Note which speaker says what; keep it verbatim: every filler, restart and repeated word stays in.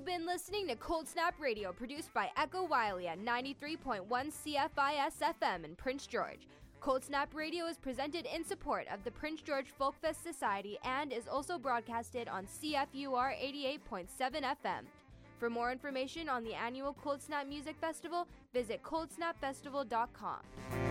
Speaker 1: been listening to Cold Snap Radio, produced by Echo Wiley at ninety-three point one C F I S F M in Prince George. Cold Snap Radio is presented in support of the Prince George Folk Fest Society and is also broadcasted on C F U R eighty-eight point seven F M. For more information on the annual Cold Snap Music Festival, visit cold snap festival dot com.